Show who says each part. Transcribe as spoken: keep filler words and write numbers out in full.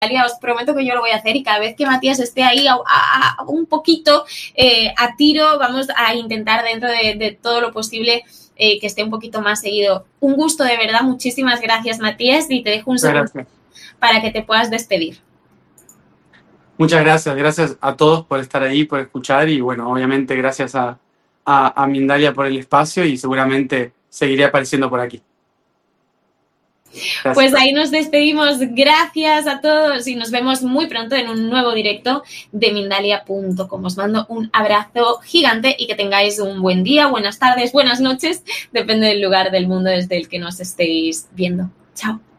Speaker 1: os prometo que yo lo voy a hacer y cada vez que Matías esté ahí a, a, a un poquito eh, a tiro, vamos a intentar dentro de, de todo lo posible eh, que esté un poquito más seguido. Un gusto, de verdad, muchísimas gracias, Matías, y te dejo un segundo para que te puedas despedir.
Speaker 2: Muchas gracias, gracias a todos por estar ahí, por escuchar y bueno, obviamente gracias a, a, a Mindalia por el espacio y seguramente seguiré apareciendo por aquí.
Speaker 1: Gracias. Pues ahí nos despedimos. Gracias a todos y nos vemos muy pronto en un nuevo directo de Mindalia punto com. Os mando un abrazo gigante y que tengáis un buen día, buenas tardes, buenas noches, depende del lugar del mundo desde el que nos estéis viendo. Chao.